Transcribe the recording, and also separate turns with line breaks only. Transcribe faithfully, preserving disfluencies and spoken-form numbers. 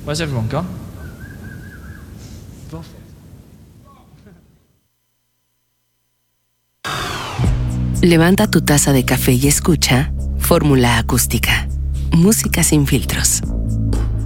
Was everyone gone?
Levanta tu taza de café y escucha Fórmula Acústica. Música sin filtros.